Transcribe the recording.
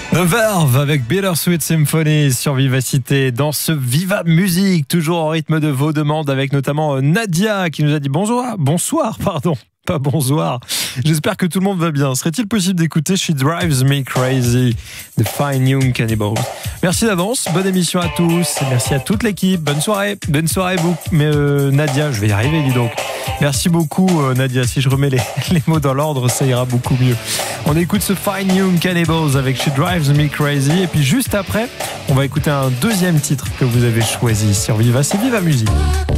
The Verve avec Bittersweet Symphony sur Vivacité dans ce Viva Musique, toujours en rythme de vos demandes avec notamment Nadia qui nous a dit bonsoir, pas bonsoir. J'espère que tout le monde va bien. Serait-il possible d'écouter She Drives Me Crazy de Fine Young Cannibals? Merci d'avance, bonne émission à tous, merci à toute l'équipe, bonne soirée vous. Mais Nadia, je vais y arriver, dis donc. Merci beaucoup Nadia, si je remets les mots dans l'ordre, ça ira beaucoup mieux. On écoute ce Fine Young Cannibals avec She Drives Me Crazy et puis juste après, on va écouter un deuxième titre que vous avez choisi sur Viva, c'est Viva Musique.